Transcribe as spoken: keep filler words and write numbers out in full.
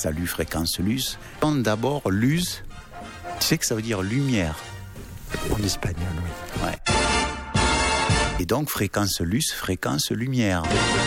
salut fréquence luz. D'abord, luz, tu sais que ça veut dire lumière. En espagnol, oui. Ouais. Et donc, fréquence luz, fréquence lumière.